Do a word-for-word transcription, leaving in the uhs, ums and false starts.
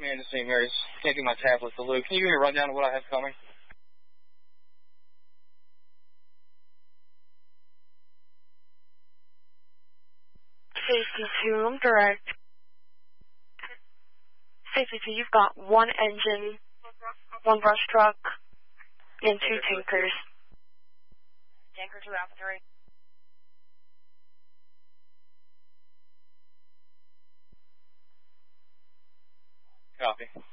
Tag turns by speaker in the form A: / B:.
A: me in the scene here. I can't do my tablet to Luke. Can you give me a rundown of what I have coming?
B: Safety two, direct. Safety two, you've got one engine, one brush truck, and two tankers.
C: Tanker two, Alpha three.
A: Copy.